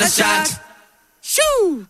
another shot. Shoo!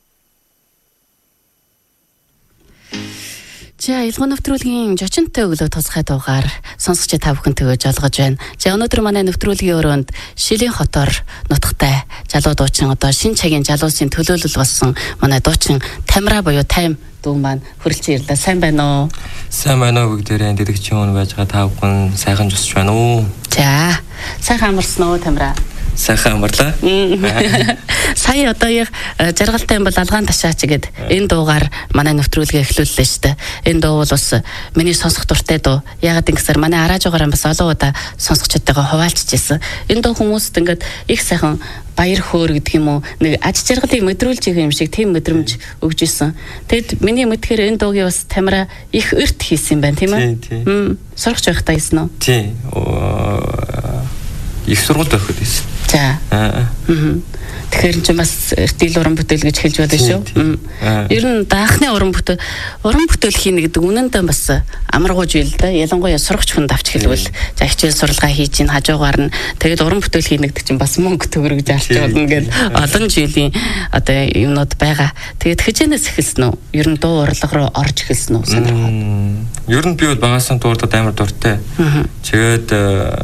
За илгөө нэвтрүүлгийн жочинтой өглөө тусгай дуугаар сонсогч та бүхэнтэй олгож байна. За өнөөдөр манай нэвтрүүлгийн өрөөнд Шилийн хотоор нутагтай залуу дуучин одоо шинэ цагийн залуусын төлөөлөл болсон манай дуучин Тамира буюу Тайм дүү маань хүрэлцэн ирлээ. Сайн байна уу? Сайн байна уу бүгдээрээ дэрэгчийн өнө байж байгаа та бүхэн сайхан жусч байна уу? За сайхан амарсан уу Тамира? Сайхан амарлаа. Сая одоо яг жаргалтай юм бол алгаан ташаач гэд энэ дуугаар манай нэвтрүүлгээ эхлүүллээ шүү дээ. Энэ дуу бол бас миний сонсох дуртай дуу. Ягаад гэвэл манай араажгаар бас олон удаа сонсогчдтойгоо хуваалцж ирсэн. Энэ дуу хүмүүст ингээд их сайхан баяр хөөр гэдэг юм уу нэг аж жаргалыг мэдрүүлж байгаа юм шиг тийм мэдрэмж өгж исэн. Тэгэд миний мэдхээр энэ дуугийн бас Тамира их өрт хийсэн юм байна тийм ээ. Сурагч байхдаа хийсэн үү? Тийм. Их сургуульд байхад хийсэн. За. Тэгэхээр ч бас эртэл уран бүтээл гэж хэлж байдаг шүү. Ер нь даахны уран бүтээл хийнэ гэдэг үнэндээ бас амаргууж ийл да. Ялангуяа сурагч хүнд авч хэлвэл за хичээл суралгаа хийж ин хажуугаар нь тэгээд уран бүтээл хийнэ гэдэг чинь бас мөнгө төгрөг зарч болно гэж олон жилийн одоо юмнууд байгаа. Тэгээд хичээнээс эхэлсэн үү? Ер нь дуу урлаг руу орж эхэлсэн үү? Сонирхоод. Ер нь би бол багасаа дуурдад амар дуртай. Тэгээд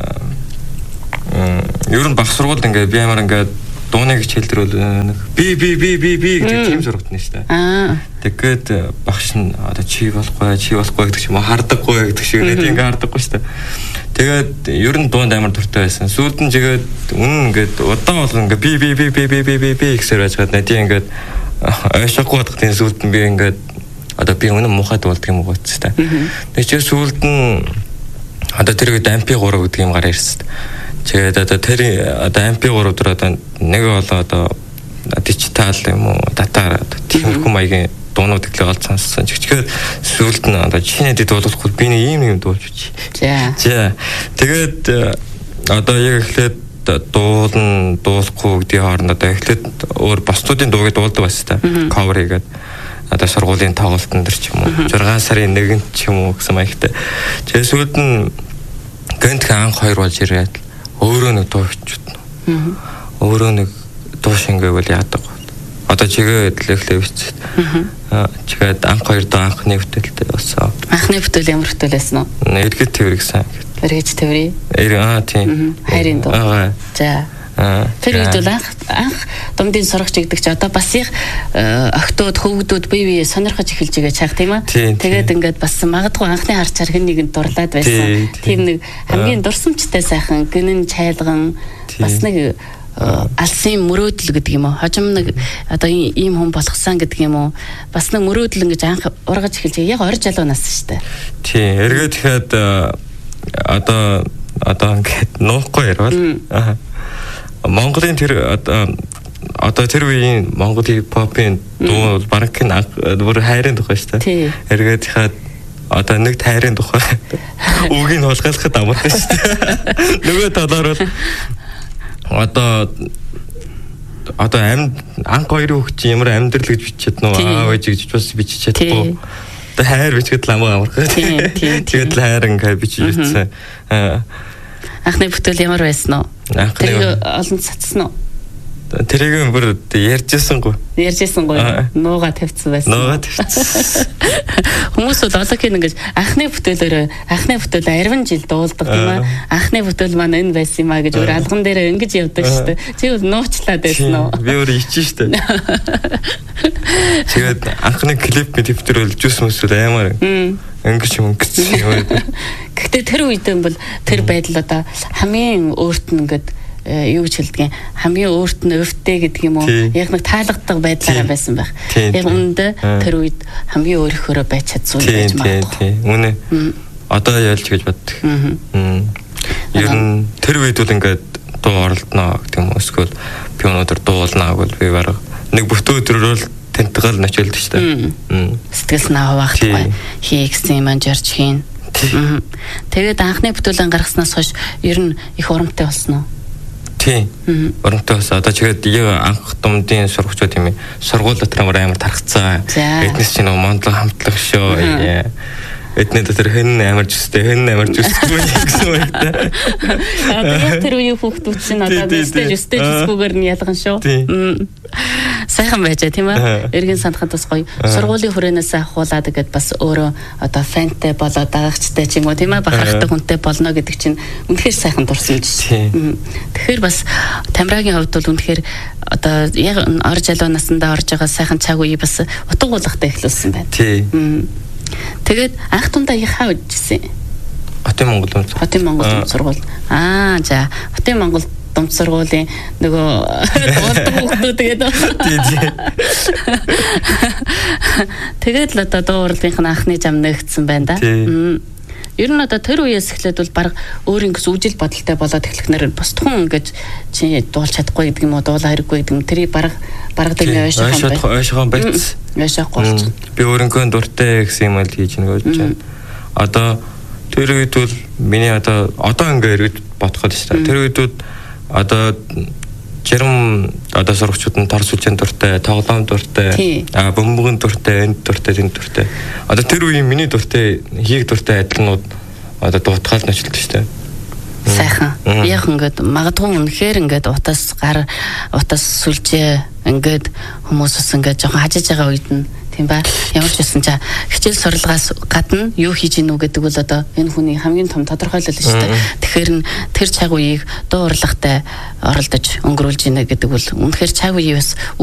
ер нь баг сургуульд ингээд би амар ингээд дууны хичээлдэр би гэдэг тийм сургалтын шүү дээ. Тэгээд багш нь одоо чи болохгүй гэдэг ч юм уу хардаггүй гэдэг шиг нэг ингээд хардаггүй шүү дээ. Тэгээд ер нь дуунд амар дуртай байсан. Сүүлд нь тэгээд үнэн ингээд удаан болгон ингээд би гэсээр байж гад надад ингээд ойшоогүй бодох тийм сүүлд нь би ингээд одоо би үнэн муухай дуулдаг юм уу гэсэн. Тэгээд чи сүүлд нь одоо тэр үед MP3 гэдэг юм гараа ирсэн. Тэгээд одоо тэр одоо MP3 дээр одоо нэг бол одоо дижитал юм уу датаар тиймэрхүү маягийн дуунууд иглээ олж сонссон. Чигчгээд сүүлд нь одоо чинэд дуулахгүй би нэг ийм юм дуулж чи. За. Тэгээд одоо яг эхлээд дуулахгүй гэдгийг хооронд одоо эхлээд өөр босдуудын дууг дуулдаг байсан та. Cover хийгээд одоо сургуулийн тоглолтын дээр ч юм уу 6 сарын 1-нд ч юм уу гэсэн маягтай. Тэгээд сүүлд нь гэнтх анх 2 болж ирээд өөрөө нэг дуу бичвэт. Өөрөө нэг дуу шингээвэл яадаг. Одоо чигээд л эхлэв бичсэн. Чигээд анх 2 дуу анхны бүтээлтэй болсон. Анхны бүтээл ямар бүтээл байсан уу? Эргэж тэвэр гэсэн. Эргэж тэврий. Тийм. Хайрын дуу. За. Тэр үед бол анх дундын сурагч гэдэг чи одоо бас их охтууд хөвгдүүд бие сонирхож эхэлж байгаа чаг тийм ээ. Тэгээд ингээд бас магадгүй анхны харж хар хэн нэгэнд дурлаад байсан. Тийм нэг хамгийн дурсамжтай сайхан гинэн чайлган бас нэг алсын мөрөөдөл гэдэг юм уу. Хожим нэг одоо ийм хүн болгосон гэдэг юм уу. Бас нэг мөрөөдөл ингэж анх ургаж эхэлж яг орж залуу нас шүү дээ. Тийм. Эргээд тэгэхэд одоо ингээд нуухгүй ярвал Монголын тэр одоо тэр үеийн Монгол хипхопын дуу бол бараг бүр хайрын тухай шүү дээ. Эргээд хаад одоо нэг тайрын тухай үгийг хулгайлахад амартай шүү дээ. Нөгөө талаар бол одоо анх хоёрын хөгч ямар амьдрал гэж бичээд нөө аав ээж гэж бас бичиж чадахгүй. Одоо хайр бичгээд л амархаа. Тэгээд л хайр ингээд бичиж ирсэн. Анхны бүтээл ямар байсан уу? Тэр олон цацсан уу? Тэрийг бүр ярьжсангүй. Нууга тавьсан байсан. Хүмүүс бол олонхын ингэж анхны бүтээл 10 жил дуулдаг тийм ээ. Анхны бүтээл маань энэ байсан юм а гэж өөр алган дээр ингэж явдаг шүү дээ. Чи бол нуучлаад байсан уу? Би өөр ичэн шүү дээ. Тэгээд анхны клип төвтөр жус мөсөл аймаар ингэж юм гэсэн юм. Гэхдээ тэр үед бол тэр байдал одоо хамгийн өөрт нь ингэж юу гэж хэлдэг юм хамгийн өөрт нь өвдтэй гэдэг юм уу яг нэг таалагддаг байдлаараа байсан байх. Яг үүндээ тэр үед хамгийн өөрөөрөө байж чадсан гэж магадгүй. Тийм. Үнэ. Одоо ялж гэж боддог. Ер нь тэр үед бол ингээд дуу оролдоно гэдэг юм уу эсвэл пионодор дуулнаа гэвэл би бараг нэг бүтэн өдрөөр л тэнтгэл начилдаг шүү дээ. Сэтгэл санаа хуваагдахгүй хийгсэн юм анжаарч хийн. Тэгээд анхны бүтээлэн гаргаснаас хойш ер нь их урамтай болсон уу? Тийм. Урамтай болсон. Одоо чигээд анх думдын сурагчид юм сургууль дотор амар тархацсан. Эднес чинь мондлог хамтлаг шүү. Эдний дотор хэн амар зүстэй гэсэн үг та. Яг тэр үеийн хүүхдүүд чинь одоо зүстэй зүсгүүгээр нь ялган шүү. Сайхан байж тийм ээ. Эргэн санахад бас гоё. Сургуулийн хүрээнээс ахуулаад тэгээд бас өөрөө одоо фэнтэй болоод дагагчтай ч юм уу тийм ээ бахархтай хүнтэй болно гэдэг чинь үнэхээр сайхан дурсан чинь. Тэгэхээр бас Тамирагийн хувьд бол үнэхээр одоо яг ор залуу насндаа орж байгаа сайхан цаг үе бас утга уулгатай эхлүүлсэн байна. Тэгээд анх тундаа яхаа үжсэн. Хотын Монгол Дунд сургууль. За Хотын Монгол Дунд сургуулийн нөгөө хүүхдүүд тэгээд тэгээд л одоо дуу урлагийнх нь анхны зам нэгдсэн байна да. Ер нь одоо тэр үеэс эхлээд бол баг өөр ингэс үжил бодолтой болоод эхлэхнээр босдхон ингэж чи дуулж чадахгүй гэдэг юм уу дуулаа хэрэггүй гэдэг юм тэрийг бараг дээр ойшохон байц. Ойшоохгүй. Би өөрөнгөө дуртай гэсэн юм л хийж нэг болж байна. Одоо тэр үед бол миний одоо ингээ эргэж бодоход шүү дээ. Тэр үед одоо жирам одоо сурагчид нь тор сүлжээнд дуртай, тоглоом дуртай, бөмбөгөн дуртай, энд дуртай, тэнд дуртай. Одоо тэр үеийн миний дуртай, хийх дуртай адилнууд одоо дуутгаал начилдаг шүү дээ. Сайхан. Яг ингээд магадгүй үнэхээр ингээд утас сүлжээ ингээд хүмүүсс ингээд жоохон хажиж байгаа үед нь тийм ба ямар ч байсан хичээл сурлагаас гадна юу хийж гинүү гэдэг бол одоо энэ хүний хамгийн том тодорхойлол шүү дээ. Тэгэхээр тэр цаг үеийг дуу урлагтай оролдож өнгөрүүлж гинэ гэдэг бол үнэхээр цаг үеийг бас